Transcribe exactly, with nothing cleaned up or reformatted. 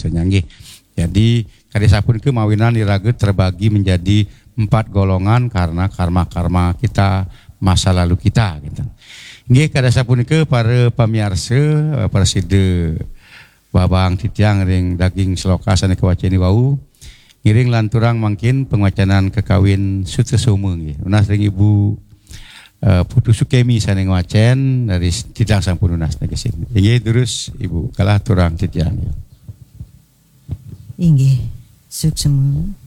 gitu nyanggih. Jadi kadesapun ke mawinan irageut terbagi menjadi empat golongan karena karma-karma kita masa lalu kita gitu. Nggih kadesapun ke para pamirsa preside babang titiang ring daging seloka sana kewaceni wau ngiring lanturang mangkin pengacanan kekawin sutesuma nggih. Unas ring Ibu uh, Putu Sukemi sana ngwacen dari titiang sampun unas nggih sini. Nggih terus Ibu kalah turang titiang. Inggih suksema